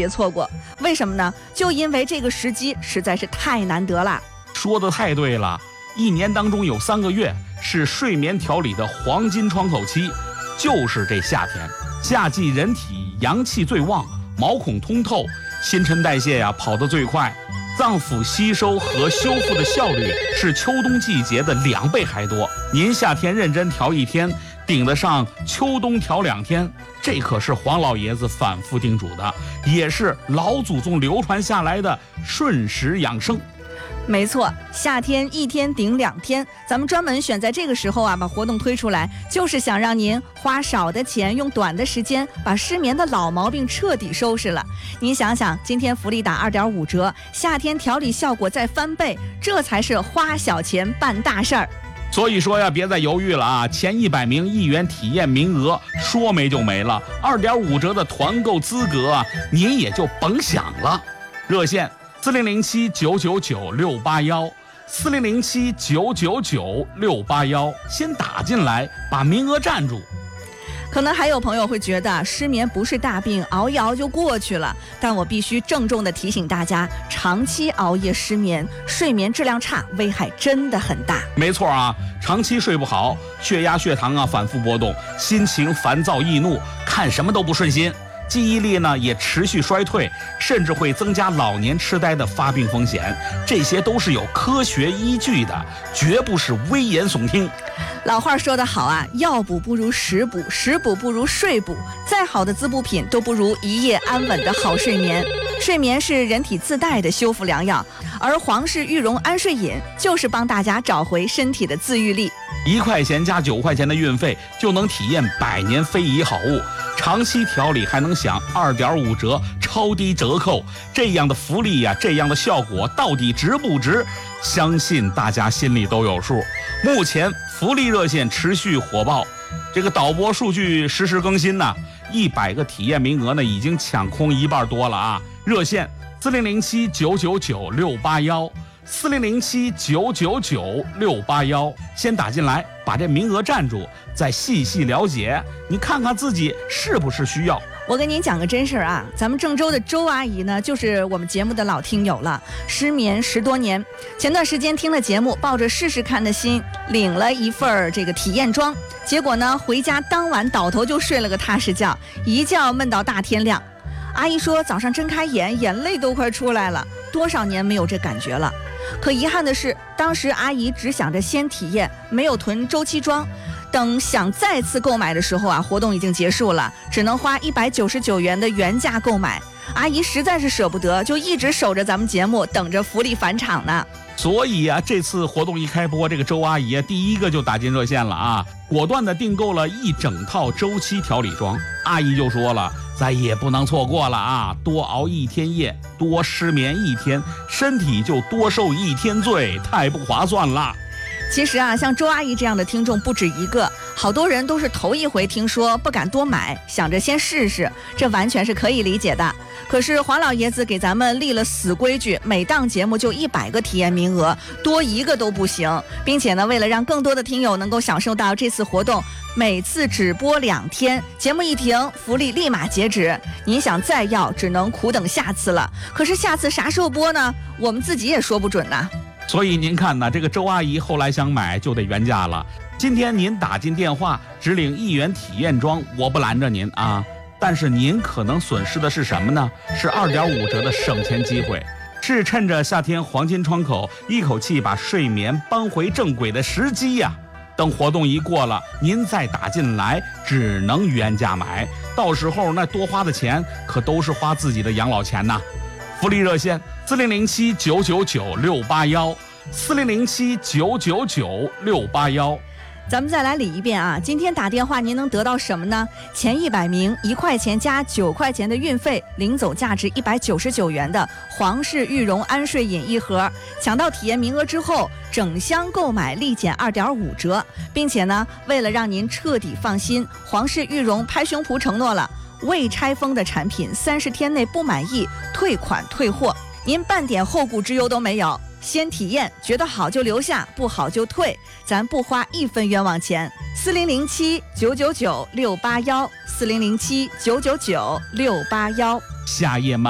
别错过。为什么呢？就因为这个时机实在是太难得了。 说得太对了，一年当中有3个月是睡眠调理的黄金窗口期，就是这夏天。夏季人体阳气最旺，毛孔通透，新陈代谢跑得最快，脏腑吸收和修复的效率是秋冬季节的2倍还多。您夏天认真调1天，顶得上秋冬调2天，这可是黄老爷子反复叮嘱的，也是老祖宗流传下来的顺时养生。 没错，夏天1天顶2天，咱们专门选在这个时候把活动推出来，就是想让您花少的钱，用短的时间，把失眠的老毛病彻底收拾了。您想想，今天福利打2.5折，夏天调理效果再翻倍，这才是花小钱办大事儿。 所以说别再犹豫了前100名1元体验名额说没就没了，2.5折的团购资格您也就甭想了。热线4007-999-681，4007-999-681，先打进来，把名额占住。 可能还有朋友会觉得失眠不是大病，熬一熬就过去了，但我必须郑重地提醒大家，长期熬夜失眠，睡眠质量差，危害真的很大。 没错长期睡不好，血压血糖反复波动，心情烦躁易怒，看什么都不顺心，记忆力呢也持续衰退，甚至会增加老年痴呆的发病风险，这些都是有科学依据的，绝不是危言耸听。 老话说得好药补不如食补，食补不如睡补，再好的滋补品都不如一夜安稳的好睡眠。睡眠是人体自带的修复良药，而皇氏玉荣安睡饮就是帮大家找回身体的自愈力。 1块钱加9块钱的运费就能体验100年非遗好物，长期调理还能享2.5折超低折扣，这样的福利这样的效果到底值不值？相信大家心里都有数。目前福利热线持续火爆，这个导播数据实时更新100个体验名额已经抢空1半多了热线4007-999-681，4007-999-681，先打进来，把这名额占住，再细细了解，你看看自己是不是需要。 我跟您讲个真事儿咱们郑州的周阿姨呢，就是我们节目的老听友了，失眠10多年。前段时间听了节目，抱着试试看的心，领了一份这个体验装，结果呢，回家当晚倒头就睡了个踏实觉，一觉闷到大天亮。阿姨说早上睁开眼，眼泪都快出来了，多少年没有这感觉了。可遗憾的是，当时阿姨只想着先体验，没有囤周期装。等想再次购买的时候活动已经结束了，只能花199元的原价购买。阿姨实在是舍不得，就一直守着咱们节目，等着福利返场呢。 所以这次活动一开播，这个周阿姨第一个就打进热线了果断的订购了一整套周期调理装。阿姨就说了，再也不能错过了多熬1天夜，多失眠1天，身体就多受1天罪，太不划算了。 其实像周阿姨这样的听众不止一个，好多人都是头一回听说，不敢多买，想着先试试，这完全是可以理解的。可是黄老爷子给咱们立了死规矩，每档节目就100个体验名额，多一个都不行。并且呢，为了让更多的听友能够享受到这次活动，每次只播2天，节目一停，福利立马截止。您想再要，只能苦等下次了。可是下次啥时候播呢？我们自己也说不准呢。 所以您看这个周阿姨后来想买就得原价了。今天您打进电话只领1元体验装，我不拦着您但是您可能损失的是什么呢？是2.5折的省钱机会，是趁着夏天黄金窗口一口气把睡眠扳回正轨的时机等活动一过了，您再打进来只能原价买，到时候那多花的钱可都是花自己的养老钱福利热线4007-999-681，4007-999-681。 咱们再来理一遍今天打电话您能得到什么呢？前100名1块钱加9块钱的运费，领走价值199元的皇氏玉荣安睡饮1盒。抢到体验名额之后，整箱购买立减2.5折，并且呢，为了让您彻底放心，皇氏玉荣拍胸脯承诺了，未拆封的产品30天内不满意退款退货，您半点后顾之忧都没有。先体验，觉得好就留下，不好就退，咱不花1分冤枉钱。4007-999-681，4007-999-681。 夏夜